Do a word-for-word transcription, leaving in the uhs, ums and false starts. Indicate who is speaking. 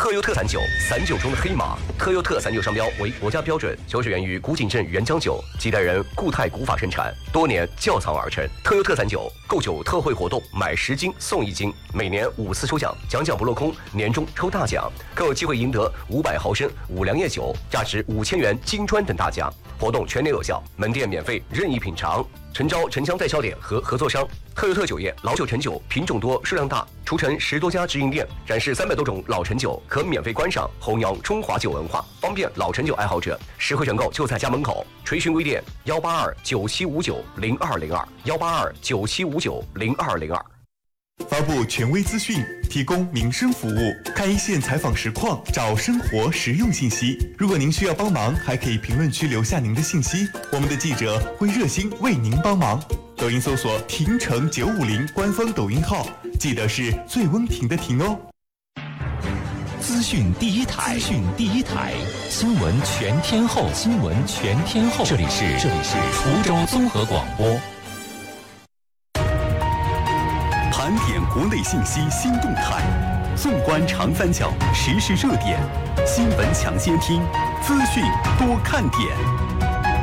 Speaker 1: 特优特散酒，散酒中的黑马。特优特散酒商标为国家标准，酒水源于古井镇原浆酒，几代人固态古法生产，多年窖藏而成。特优特散酒购酒特惠活动，买十斤送一斤，每年五次抽奖，奖奖不落空，年终抽大奖，更有机会赢得五百毫升五粮液酒，价值五千元金砖等大奖。活动全年有效，门店免费任意品尝。诚招城乡代销点和合作商。特优特酒业老酒陈酒品种多，数量大，除城十多家直营店，展示三百多种老陈酒，可免费观赏，弘扬中华酒文化，方便老陈酒爱好者。实惠选购就在家门口。垂询微店幺八二九七五九零二零二幺八二九七五九零二零二。
Speaker 2: 发布权威资讯，提供民生服务，看一线采访实况，找生活实用信息。如果您需要帮忙，还可以评论区留下您的信息，我们的记者会热心为您帮忙。抖音搜索亭城九五零官方抖音号，记得是最温婷的婷哦。
Speaker 3: 资讯第一台，资讯第一台，新闻全天候，新闻全天候。这里是这里是滁州综合广播。
Speaker 4: 盘点国内信息新动态，纵观长三角时事热点，新闻抢先听，资讯多看点。